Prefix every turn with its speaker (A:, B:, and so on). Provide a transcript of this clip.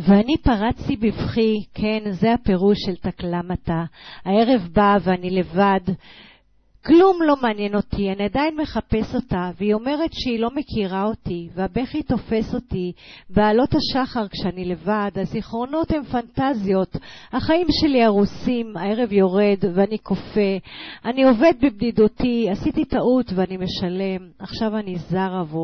A: ואני פרצתי בבכי, כן, זה הפירוש של תקלמתה. הערב בא ואני לבד, כלום לא מעניין אותי, אני עדיין מחפש אותה, והיא אומרת שהיא לא מכירה אותי, והבכי תופס אותי, בעלות השחר כשאני לבד, הזיכרונות הם פנטזיות, החיים שלי הרוסים, הערב יורד ואני קופה, אני עובד בבדידותי, עשיתי טעות ואני משלם, עכשיו אני זר עבור.